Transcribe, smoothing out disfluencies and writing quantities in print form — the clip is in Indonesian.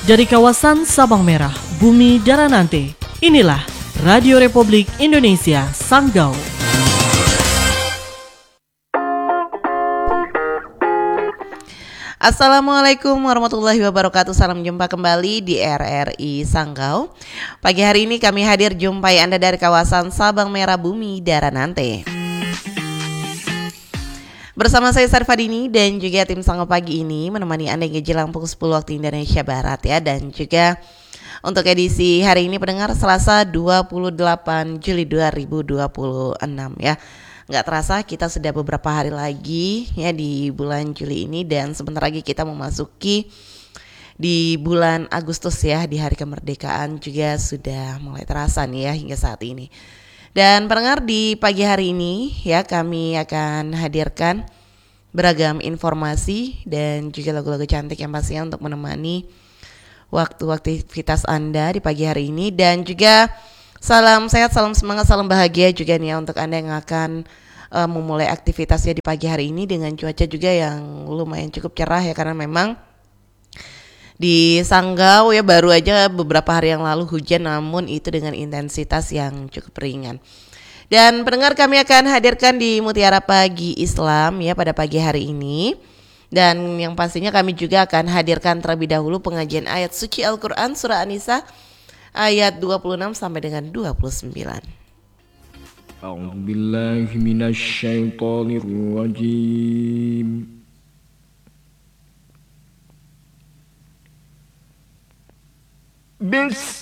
Dari kawasan Sabang Merah, Bumi Daranante, inilah Radio Republik Indonesia Sanggau. Assalamualaikum warahmatullahi wabarakatuh. Salam jumpa kembali di RRI Sanggau. Pagi hari ini kami hadir jumpai Anda dari kawasan Sabang Merah Bumi Daranante. Bersama saya Sarfadini dan juga tim Sanggau pagi ini menemani Anda hingga jelang pukul 10 waktu Indonesia Barat ya. Dan juga untuk edisi hari ini pendengar Selasa 28 Juli 2026 ya. Nggak terasa kita sudah beberapa hari lagi ya di bulan Juli ini, dan sebentar lagi kita memasuki di bulan Agustus ya, di hari kemerdekaan juga sudah mulai terasa nih ya hingga saat ini. Dan pendengar, di pagi hari ini ya kami akan hadirkan beragam informasi dan juga lagu-lagu cantik yang pastinya untuk menemani waktu aktivitas Anda di pagi hari ini. Dan juga salam sehat, salam semangat, salam bahagia juga nih ya untuk Anda yang akan memulai aktivitasnya di pagi hari ini dengan cuaca juga yang lumayan cukup cerah ya, karena memang di Sanggau ya baru aja beberapa hari yang lalu hujan, namun itu dengan intensitas yang cukup ringan. Dan pendengar, kami akan hadirkan di Mutiara Pagi Islam ya pada pagi hari ini. Dan yang pastinya kami juga akan hadirkan terlebih dahulu pengajian ayat suci Al-Quran surah An-Nisa ayat 26 sampai dengan 29. أعوذ بالله من الشيطان الرجيم بسم